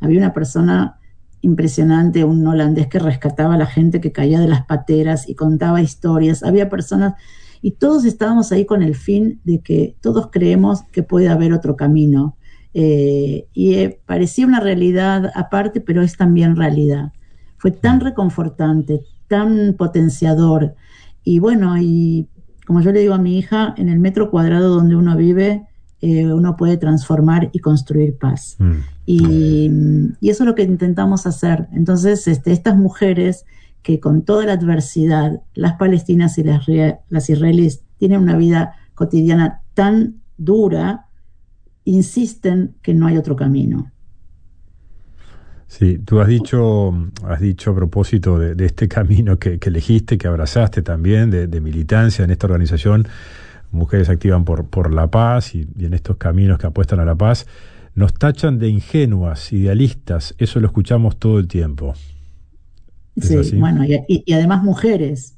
Había una persona impresionante, un holandés que rescataba a la gente que caía de las pateras y contaba historias. Había personas, y todos estábamos ahí con el fin de que todos creemos que puede haber otro camino. Parecía una realidad aparte, pero es también realidad. Fue tan reconfortante, tan potenciador. Y bueno, y como yo le digo a mi hija, en el metro cuadrado donde uno vive, uno puede transformar y construir paz. Y eso es lo que intentamos hacer. Entonces, estas mujeres que con toda la adversidad, las palestinas y las israelíes tienen una vida cotidiana tan dura, insisten que no hay otro camino. Sí, tú has dicho a propósito de este camino que elegiste, que abrazaste también, de militancia en esta organización, Mujeres Activan por la Paz, y en estos caminos que apuestan a la paz, nos tachan de ingenuas, idealistas, eso lo escuchamos todo el tiempo. ¿Es sí, así? Bueno, y además mujeres,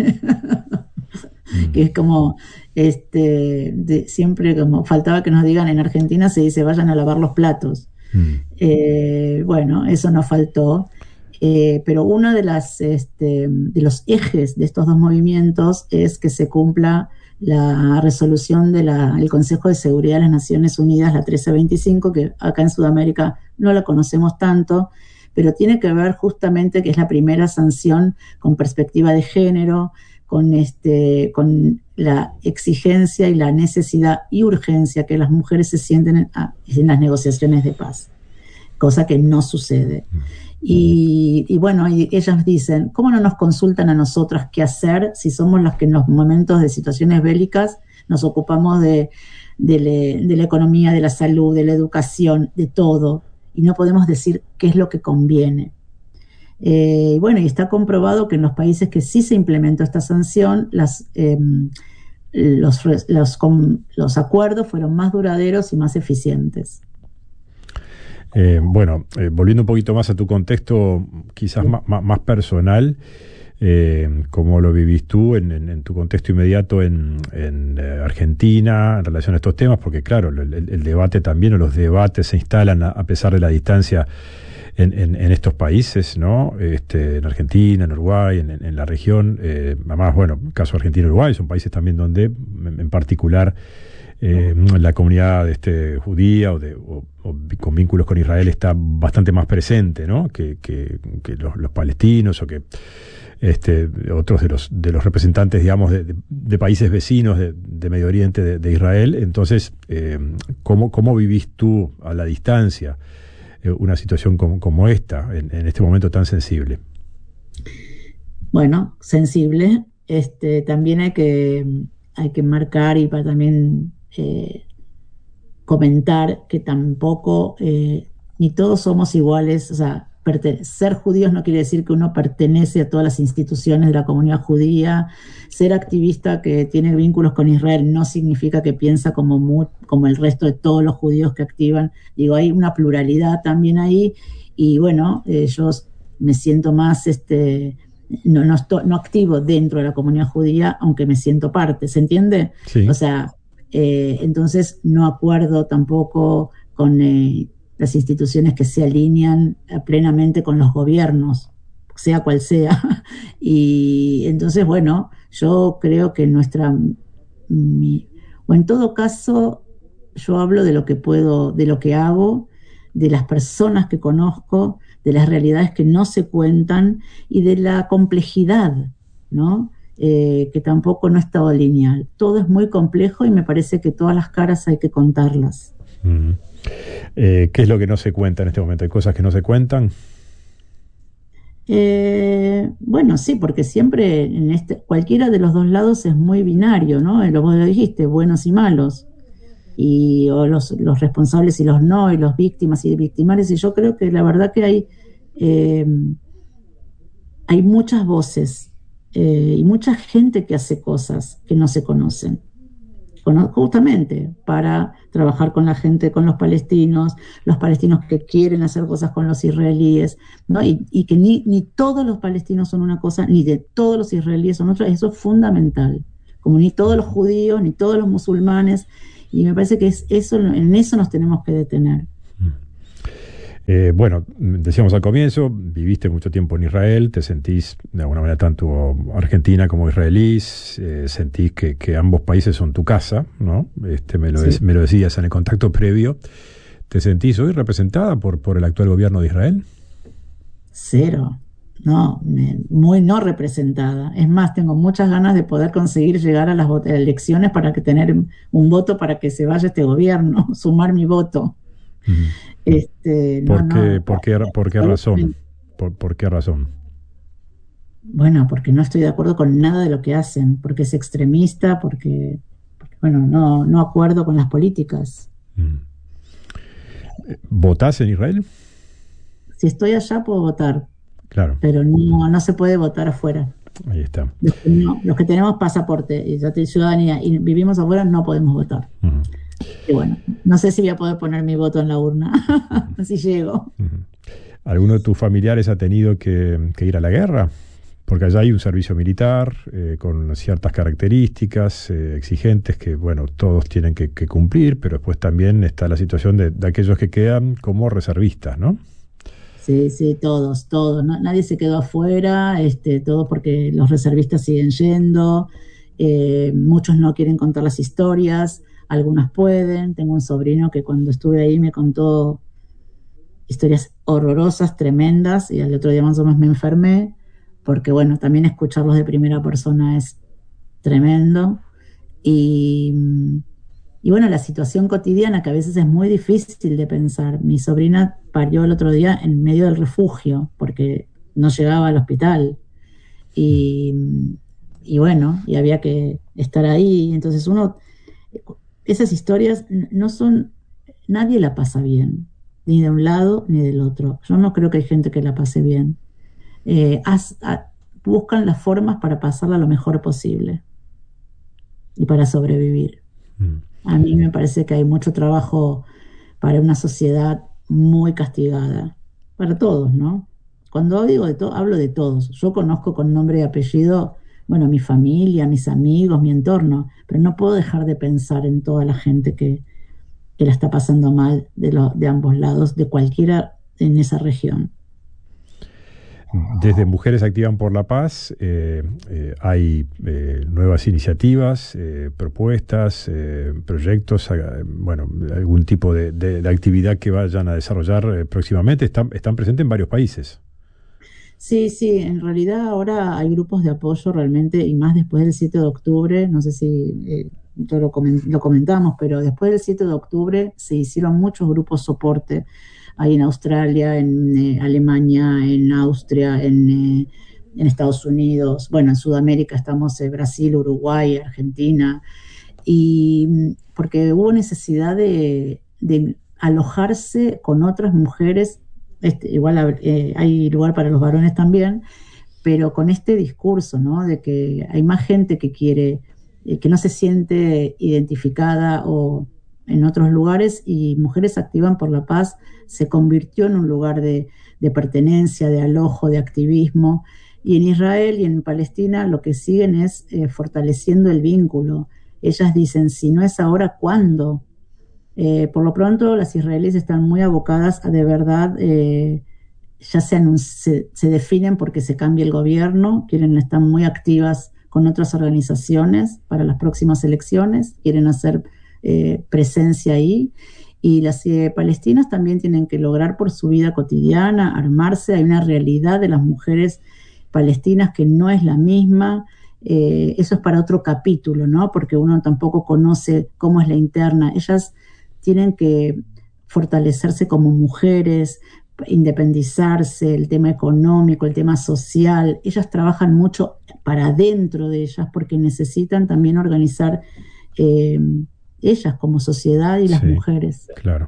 que es como, siempre como faltaba que nos digan, en Argentina se dice vayan a lavar los platos. Bueno, eso nos faltó, pero uno de los ejes de estos dos movimientos es que se cumpla la resolución del Consejo de Seguridad de las Naciones Unidas, la 1325, que acá en Sudamérica no la conocemos tanto, pero tiene que ver justamente que es la primera sanción con perspectiva de género, con la exigencia y la necesidad y urgencia que las mujeres se sienten en las negociaciones de paz, cosa que no sucede. Y bueno, y ellas dicen, ¿cómo no nos consultan a nosotras qué hacer si somos las que en los momentos de situaciones bélicas nos ocupamos de la economía, de la salud, de la educación, de todo, y no podemos decir qué es lo que conviene? Bueno, y está comprobado que en los países que sí se implementó esta sanción, los acuerdos fueron más duraderos y más eficientes. Volviendo un poquito más a tu contexto, quizás más personal, ¿cómo lo vivís tú en tu contexto inmediato en Argentina en relación a estos temas? Porque claro, el debate también, o los debates se instalan a pesar de la distancia en estos países, ¿no? En Argentina, en Uruguay, en la región. Además, bueno, el caso de Argentina y Uruguay son países también donde, en particular, la comunidad judía o con vínculos con Israel está bastante más presente, ¿no? que los palestinos, o que otros de los representantes, digamos, de países vecinos de Medio Oriente, de Israel. Entonces, ¿cómo vivís tú a la distancia una situación como esta, en este momento tan sensible? Bueno, sensible. También hay que marcar y para también comentar que tampoco ni todos somos iguales. O sea, ser judíos no quiere decir que uno pertenece a todas las instituciones de la comunidad judía. Ser activista que tiene vínculos con Israel no significa que piensa como el resto de todos los judíos que activan. Digo, hay una pluralidad también ahí, y bueno, yo me siento más no activo dentro de la comunidad judía, aunque me siento parte, ¿se entiende? Sí. O sea, entonces no acuerdo tampoco con las instituciones que se alinean plenamente con los gobiernos, sea cual sea. Y entonces, bueno, yo creo que o en todo caso, yo hablo de lo que puedo, de lo que hago, de las personas que conozco, de las realidades que no se cuentan y de la complejidad, ¿no? Que tampoco no es todo lineal. Todo es muy complejo y me parece que todas las caras hay que contarlas. ¿Qué es lo que no se cuenta en este momento? ¿Hay cosas que no se cuentan? Bueno, sí, porque siempre cualquiera de los dos lados es muy binario, ¿no? Vos lo dijiste, buenos y malos. O los responsables y los no, y los víctimas y victimarios, y yo creo que la verdad que hay muchas voces y mucha gente que hace cosas que no se conocen, justamente para trabajar con la gente, con los palestinos que quieren hacer cosas con los israelíes, ¿no? Y que ni todos los palestinos son una cosa, ni de todos los israelíes son otra. Eso es fundamental, como ni todos los judíos, ni todos los musulmanes. Y me parece que en eso nos tenemos que detener. Bueno, decíamos al comienzo, viviste mucho tiempo en Israel, te sentís de alguna manera tanto argentina como israelís, sentís que ambos países son tu casa, ¿no? Sí. Me lo decías en el contacto previo. ¿Te sentís hoy representada por el actual gobierno de Israel? Cero. No, muy no representada. Es más, tengo muchas ganas de poder conseguir llegar a las elecciones para que tener un voto para que se vaya este gobierno, sumar mi voto. Ujú. No, no. Por qué razón? Por qué razón? Bueno, porque no estoy de acuerdo con nada de lo que hacen, porque es extremista, bueno, no acuerdo con las políticas. Mm. ¿Votás en Israel? Si estoy allá puedo votar, Claro, pero no se puede votar afuera. ahí está. Los que tenemos pasaporte y ciudadanía y vivimos afuera no podemos votar. Ujú, Y bueno, no sé si voy a poder poner mi voto en la urna, si llego. ujú. ¿Alguno de tus familiares ha tenido que ir a la guerra? Porque allá hay un servicio militar con ciertas características exigentes que, bueno, todos tienen que cumplir, pero después también está la situación de aquellos que quedan como reservistas, ¿no? Sí, sí, todos. Nadie se quedó afuera, todos porque los reservistas siguen yendo, muchos no quieren contar las historias, algunas pueden. Tengo un sobrino que cuando estuve ahí me contó historias horrorosas, tremendas, y al otro día más o menos me enfermé, porque bueno, también escucharlos de primera persona es tremendo. Y, y bueno, la situación cotidiana que a veces es muy difícil de pensar. Mi sobrina parió el otro día en medio del refugio porque no llegaba al hospital. Y, y bueno, y había que estar ahí. Entonces esas historias no son, nadie la pasa bien, ni de un lado ni del otro. Yo no creo que hay gente que la pase bien. Eh, haz- a- Buscan las formas para pasarla lo mejor posible y para sobrevivir. Mm. A mí me parece que hay mucho trabajo para una sociedad muy castigada, para todos, ¿no? Cuando digo de todo, hablo de todos. Yo conozco con nombre y apellido, bueno, mi familia, mis amigos, mi entorno, pero no puedo dejar de pensar en toda la gente que la está pasando mal de ambos lados, de cualquiera en esa región. Desde Mujeres Activan por la Paz hay nuevas iniciativas, propuestas, proyectos, bueno, algún tipo de actividad que vayan a desarrollar próximamente. Están presentes en varios países. Sí, sí, en realidad ahora hay grupos de apoyo realmente, y más después del 7 de octubre, no sé si lo comentamos, pero después del 7 de octubre se hicieron muchos grupos soporte ahí en Australia, en Alemania, en Austria, en Estados Unidos, bueno, en Sudamérica estamos Brasil, Uruguay, Argentina, y porque hubo necesidad de alojarse con otras mujeres, igual hay lugar para los varones también, pero con este discurso, ¿no? De que hay más gente que quiere, que no se siente identificada o en otros lugares, y Mujeres Activan por la Paz se convirtió en un lugar de pertenencia, de alojo, de activismo. Y en Israel y en Palestina lo que siguen es fortaleciendo el vínculo. Ellas dicen, si no es ahora, ¿cuándo? Por lo pronto, las israelíes están muy abocadas a de verdad, ya se definen porque se cambie el gobierno, están muy activas con otras organizaciones para las próximas elecciones, quieren hacer presencia ahí. Y las palestinas también tienen que lograr por su vida cotidiana armarse. Hay una realidad de las mujeres palestinas que no es la misma. Eso es para otro capítulo, ¿no? Porque uno tampoco conoce cómo es la interna. Ellas tienen que fortalecerse como mujeres, independizarse, el tema económico, el tema social. Ellas trabajan mucho para adentro de ellas porque necesitan también organizar eh, ellas como sociedad y las Sí, mujeres. claro.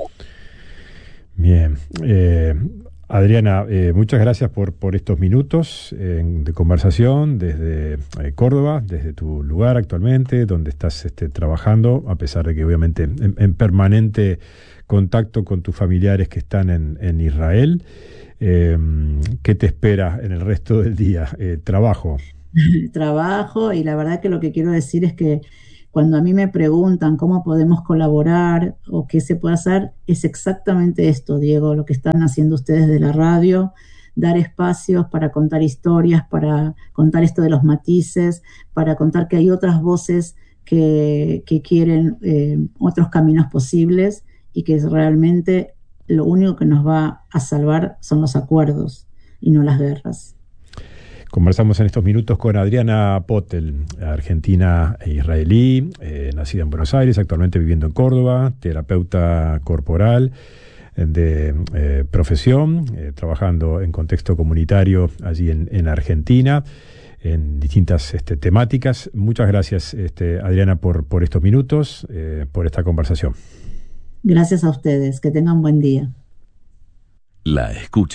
Bien. Adriana, muchas gracias por estos minutos de conversación desde Córdoba, desde tu lugar actualmente, donde estás trabajando, a pesar de que obviamente en permanente contacto con tus familiares que están en Israel. ¿Qué te espera en el resto del día? Trabajo. Trabajo, y la verdad que lo que quiero decir es que cuando a mí me preguntan cómo podemos colaborar o qué se puede hacer, es exactamente esto, Diego, lo que están haciendo ustedes de la radio, dar espacios para contar historias, para contar esto de los matices, para contar que hay otras voces que quieren otros caminos posibles y que realmente lo único que nos va a salvar son los acuerdos y no las guerras. Conversamos en estos minutos con Adriana Potel, argentina e israelí, nacida en Buenos Aires, actualmente viviendo en Córdoba, terapeuta corporal de profesión, trabajando en contexto comunitario allí en Argentina, en distintas temáticas. Muchas gracias, Adriana, por estos minutos, por esta conversación. Gracias a ustedes, que tengan buen día. La escucha.